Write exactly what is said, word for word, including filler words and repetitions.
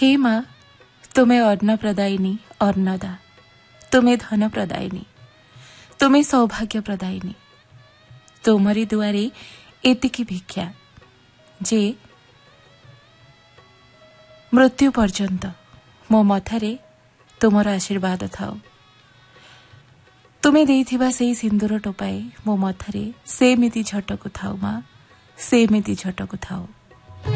हे माँ, तुमे अन्न प्रदायिनी अन्नदा, तुमे धन प्रदायिनी, तुमे सौभाग्य प्रदायिनी। तुमरी दुआरे एतिकी भिक्षा जे मृत्यु पर्यंत मो मथारे तुमर आशीर्वाद थाओ। तुमे देइथिबा सेई सिंदूर टोपाए मो मथारे सेमिति झटकु थाओ माँ, सेमिति झटकु थाओ।